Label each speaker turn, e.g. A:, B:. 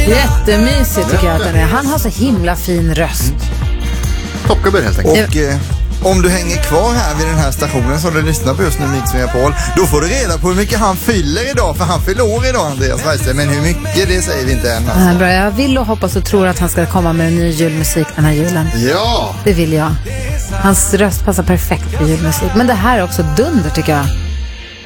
A: Jättemysigt tycker jag att den är. Han har så himla fin röst.
B: Toppgubbe helt enkelt.
C: Och om du hänger kvar här vid den här stationen som du lyssnar på just nu, Mix Megapol, då får du reda på hur mycket han fyller idag, för han fyller år idag, Andreas Weise. Men hur mycket, det säger vi inte än. Alltså.
A: Bra, jag vill och hoppas och tror att han ska komma med en ny julmusik den här julen.
B: Ja!
A: Det vill jag. Hans röst passar perfekt för julmusik. Men det här är också dunder tycker jag.